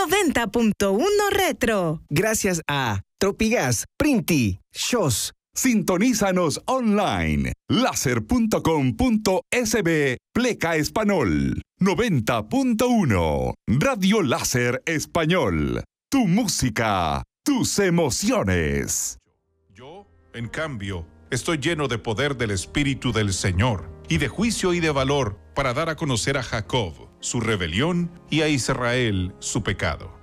90.1 Retro. Gracias a Tropigas, Printi, Shows. Sintonízanos online. Láser.com.sb Pleca Español. 90.1 Radio Láser Español. Tu música, tus emociones. Yo, en cambio, estoy lleno de poder del Espíritu del Señor y de juicio y de valor para dar a conocer a Jacob su rebelión y a Israel su pecado.